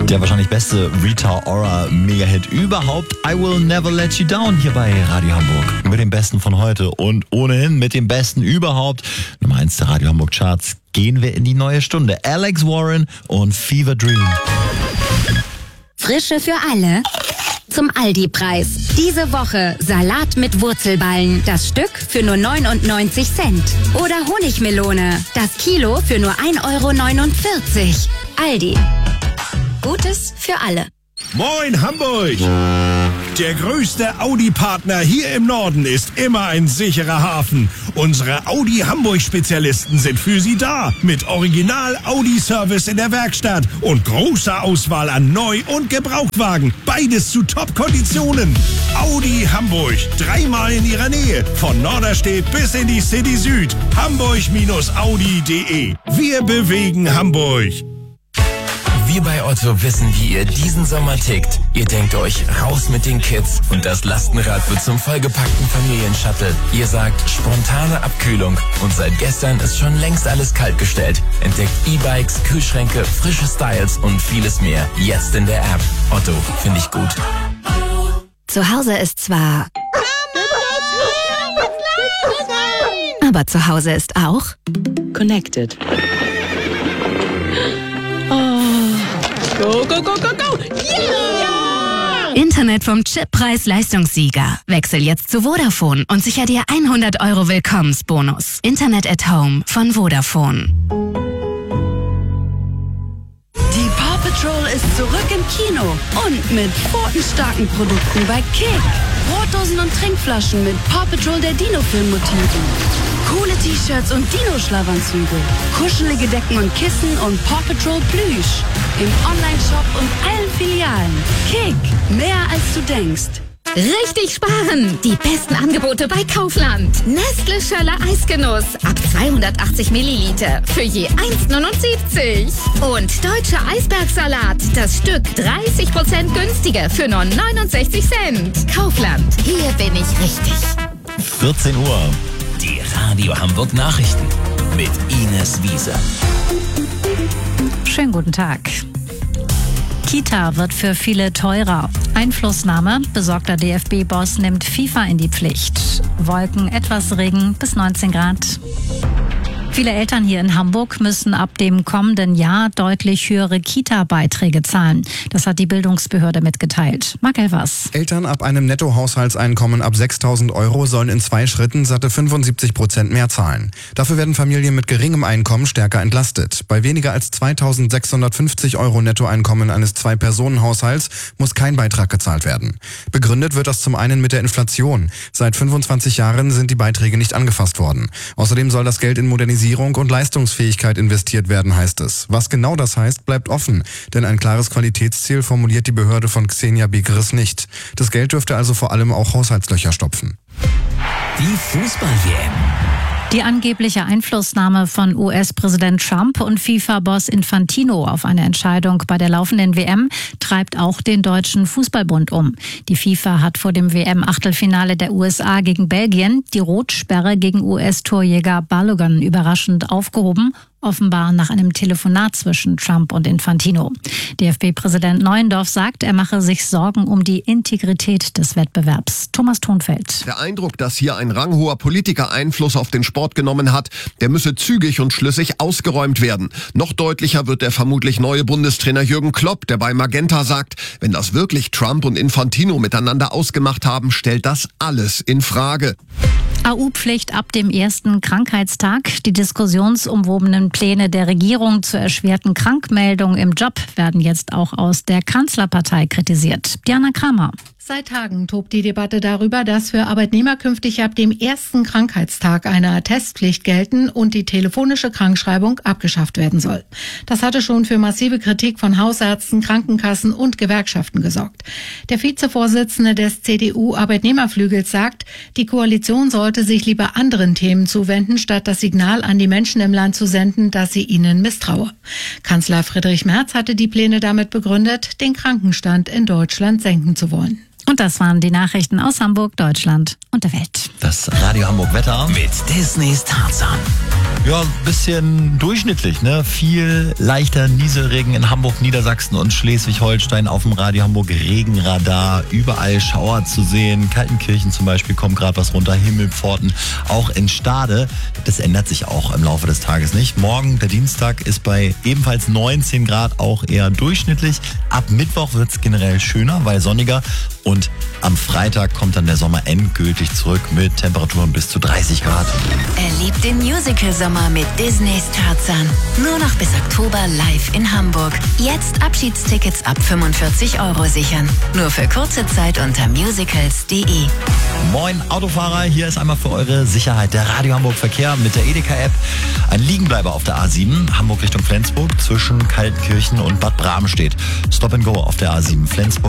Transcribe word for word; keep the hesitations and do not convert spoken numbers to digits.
Der wahrscheinlich beste Rita Ora Mega-Hit überhaupt, I Will Never Let You Down, hier bei Radio Hamburg. Mit dem Besten von heute und ohnehin mit dem Besten überhaupt. Nummer eins der Radio Hamburg Charts gehen wir in die neue Stunde. Alex Warren und Fever Dream. Frische für alle. Zum Aldi-Preis. Diese Woche Salat mit Wurzelballen. Das Stück für nur neunundneunzig Cent. Oder Honigmelone. Das Kilo für nur ein Euro neunundvierzig. Aldi. Gutes für alle. Moin Hamburg! Der größte Audi-Partner hier im Norden ist immer ein sicherer Hafen. Unsere Audi Hamburg-Spezialisten sind für Sie da. Mit Original-Audi-Service in der Werkstatt und großer Auswahl an Neu- und Gebrauchtwagen. Beides zu Top-Konditionen. Audi Hamburg. Dreimal in Ihrer Nähe. Von Norderstedt bis in die City Süd. hamburg Audi punkt de. Wir bewegen Hamburg. Wir bei Otto wissen, wie ihr diesen Sommer tickt. Ihr denkt euch, raus mit den Kids und das Lastenrad wird zum vollgepackten Familienshuttle. Ihr sagt, spontane Abkühlung und seit gestern ist schon längst alles kaltgestellt. Entdeckt E-Bikes, Kühlschränke, frische Styles und vieles mehr. Jetzt in der App. Otto, finde ich gut. Zu Hause ist zwar... Aber zu Hause ist auch... Connected. Go, go, go, go, go! Yeah! Internet vom Chippreis-Leistungssieger. Wechsel jetzt zu Vodafone und sicher dir hundert Euro Willkommensbonus. Internet at Home von Vodafone. Die Paw Patrol ist zurück im Kino und mit pfotenstarken Produkten bei Kick. Brotdosen und Trinkflaschen mit Paw Patrol der Dino-Film-Motiven. Coole T-Shirts und Dino-Schlafanzüge. Kuschelige Decken und Kissen und Paw Patrol Plüsch. Im Online-Shop und allen Filialen. Kick, mehr als du denkst. Richtig sparen! Die besten Angebote bei Kaufland. Nestle Schöller Eisgenuss ab zweihundertachtzig Milliliter für je eins neunundsiebzig. Und deutscher Eisbergsalat, das Stück dreißig Prozent günstiger für nur neunundsechzig Cent. Kaufland, hier bin ich richtig. vierzehn Uhr. Die Radio Hamburg Nachrichten mit Ines Wiese. Schönen guten Tag. Kita wird für viele teurer. Einflussnahme. Besorgter D F B-Boss nimmt FIFA in die Pflicht. Wolken, etwas Regen bis neunzehn Grad. Viele Eltern hier in Hamburg müssen ab dem kommenden Jahr deutlich höhere Kita-Beiträge zahlen. Das hat die Bildungsbehörde mitgeteilt. Marc Elvers. Eltern ab einem Nettohaushaltseinkommen ab sechstausend Euro sollen in zwei Schritten satte fünfundsiebzig Prozent mehr zahlen. Dafür werden Familien mit geringem Einkommen stärker entlastet. Bei weniger als zweitausendsechshundertfünfzig Euro Nettoeinkommen eines Zwei-Personen-Haushalts muss kein Beitrag gezahlt werden. Begründet wird das zum einen mit der Inflation. Seit fünfundzwanzig Jahren sind die Beiträge nicht angefasst worden. Außerdem soll das Geld in Modernisierung und Leistungsfähigkeit investiert werden, heißt es. Was genau das heißt, bleibt offen, denn ein klares Qualitätsziel formuliert die Behörde von Xenia Begris nicht. Das Geld dürfte also vor allem auch Haushaltslöcher stopfen. Die Fußball-W M. Die angebliche Einflussnahme von U S-Präsident Trump und FIFA-Boss Infantino auf eine Entscheidung bei der laufenden W M treibt auch den Deutschen Fußballbund um. Die FIFA hat vor dem W M-Achtelfinale der U S A gegen Belgien die Rotsperre gegen U S-Torjäger Balogun überraschend aufgehoben, offenbar nach einem Telefonat zwischen Trump und Infantino. D F B-Präsident Neuendorf sagt, er mache sich Sorgen um die Integrität des Wettbewerbs. Thomas Thonfeld. Der Eindruck, dass hier ein ranghoher Politiker Einfluss auf den Sport genommen hat, der müsse zügig und schlüssig ausgeräumt werden. Noch deutlicher wird der vermutlich neue Bundestrainer Jürgen Klopp, der bei Magenta sagt, wenn das wirklich Trump und Infantino miteinander ausgemacht haben, stellt das alles in Frage. A U-Pflicht ab dem ersten Krankheitstag. Die diskussionsumwobenen Pläne der Regierung zur erschwerten Krankmeldung im Job werden jetzt auch aus der Kanzlerpartei kritisiert. Diana Kramer. Seit Tagen tobt die Debatte darüber, dass für Arbeitnehmer künftig ab dem ersten Krankheitstag eine Attestpflicht gelten und die telefonische Krankschreibung abgeschafft werden soll. Das hatte schon für massive Kritik von Hausärzten, Krankenkassen und Gewerkschaften gesorgt. Der Vizevorsitzende des C D U-Arbeitnehmerflügels sagt, die Koalition sollte sich lieber anderen Themen zuwenden, statt das Signal an die Menschen im Land zu senden, dass sie ihnen misstraue. Kanzler Friedrich Merz hatte die Pläne damit begründet, den Krankenstand in Deutschland senken zu wollen. Und das waren die Nachrichten aus Hamburg, Deutschland und der Welt. Das Radio Hamburg Wetter Mit Disneys Tarzan. Ja, ein bisschen durchschnittlich, ne? Viel leichter Nieselregen in Hamburg, Niedersachsen und Schleswig-Holstein. Auf dem Radio Hamburg Regenradar. Überall Schauer zu sehen. Kaltenkirchen zum Beispiel kommt gerade was runter. Himmelpforten. Auch in Stade. Das ändert sich auch im Laufe des Tages nicht. Morgen, der Dienstag, ist bei ebenfalls neunzehn Grad auch eher durchschnittlich. Ab Mittwoch wird es generell schöner, weil sonniger. Und am Freitag kommt dann der Sommer endgültig zurück mit Temperaturen bis zu dreißig Grad. Erlebt den Musical-Sommer mit Disneys Tarzan. Nur noch bis Oktober live in Hamburg. Jetzt Abschiedstickets ab fünfundvierzig Euro sichern. Nur für kurze Zeit unter musicals punkt de. Moin Autofahrer, hier ist einmal für eure Sicherheit der Radio Hamburg Verkehr mit der Edeka-App. Ein Liegenbleiber auf der A sieben, Hamburg Richtung Flensburg, zwischen Kaltenkirchen und Bad Bramstedt. Stop and Go auf der A sieben Flensburg